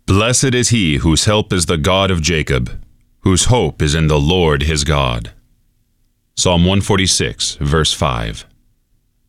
Blessed is he whose help is the God of Jacob, whose hope is in the Lord his God. Psalm 146, verse 5.